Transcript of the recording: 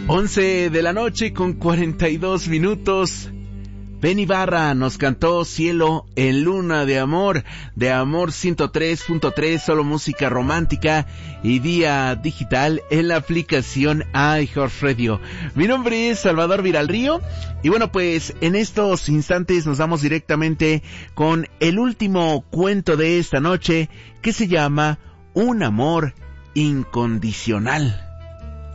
11 de la noche con 42 minutos. Ben Ibarra nos cantó Cielo en Luna de Amor 103.3, solo música romántica y día digital en la aplicación iHeartRadio. Mi nombre es Salvador Viralrío y bueno, pues en estos instantes nos vamos directamente con el último cuento de esta noche, que se llama Un amor incondicional.